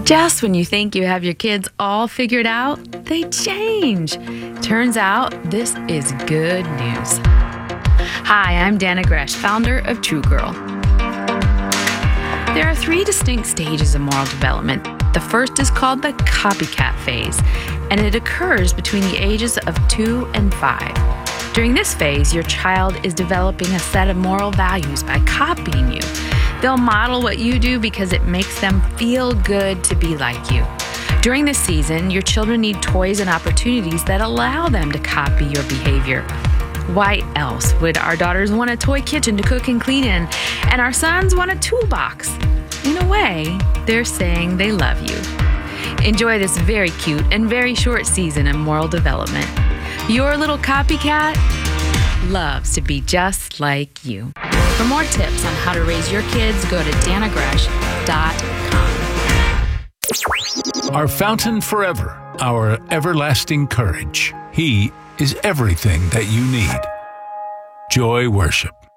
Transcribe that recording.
Just when you think you have your kids all figured out, they change. Turns out this is good news. Hi, I'm Dana Gresh, founder of True Girl. There are 3 distinct stages of moral development. The first is called the copycat phase, and it occurs between the ages of 2 and 5. During this phase, your child is developing a set of moral values by copying you. They'll model what you do because it makes them feel good to be like you. During this season, your children need toys and opportunities that allow them to copy your behavior. Why else would our daughters want a toy kitchen to cook and clean in, and our sons want a toolbox? In a way, they're saying they love you. Enjoy this very cute and very short season of moral development. Your little copycat loves to be just like you. For more tips on how to raise your kids, go to danagresh.com. Our fountain forever, our everlasting courage. He is everything that you need. Joy Worship.